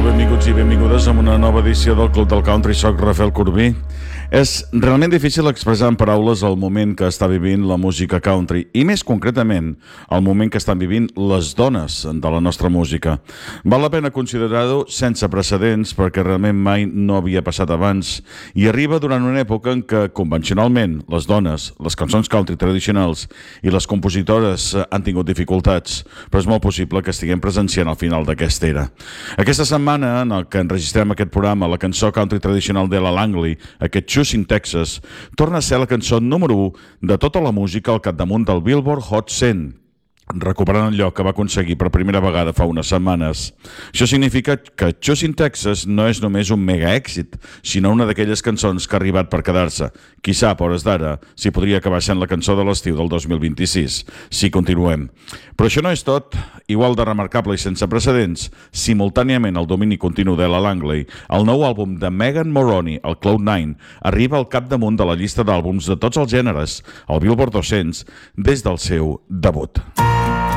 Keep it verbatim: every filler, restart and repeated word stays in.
benvinguts i benvingudes a una nova edició del Club del Country. Soc Rafael Corbí. És realment difícil expressar en paraules el moment que està vivint la música country i més concretament el moment que estan vivint les dones de la nostra música. Val la pena considerar-ho sense precedents perquè realment mai no havia passat abans i arriba durant una època en què convencionalment les dones, les cançons country tradicionals i les compositores han tingut dificultats, però és molt possible que estiguem presenciant al final d'aquesta era. Aquesta setmana en el que enregistrem aquest programa, la cançó country tradicional d'Ella Langley, aquest Choosing Texas, torna a ser la cançó número u de tota la música al capdamunt del Billboard Hot cent, recuperant el lloc que va aconseguir per primera vegada fa unes setmanes. Això significa que Choosing Texas no és només un mega èxit, sinó una d'aquelles cançons que ha arribat per quedar-se. Qui sap, a hores d'ara, si podria acabar sent la cançó de l'estiu del dos mil vint-i-sis, si continuem. Però això no és tot. Igual de remarcable i sense precedents, simultàniament al domini continu d'Ella Langley, el nou àlbum de Megan Moroney, el Cloud nine, arriba al capdamunt de la llista d'àlbums de tots els gèneres, el Billboard dos-cents, des del seu debut.